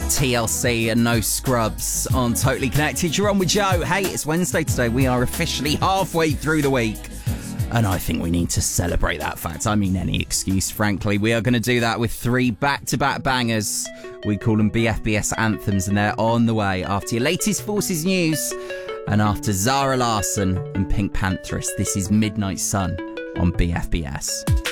TLC and No Scrubs on Totally Connected. You're on with Joe. Hey, it's Wednesday today. We are officially halfway through the week. And I think we need to celebrate that fact. I mean, any excuse, frankly. We are going to do that with 3 back-to-back bangers. We call them BFBS anthems, and they're on the way after your latest Forces news and after Zara Larsson and Pink Panthers. This is Midnight Sun on BFBS.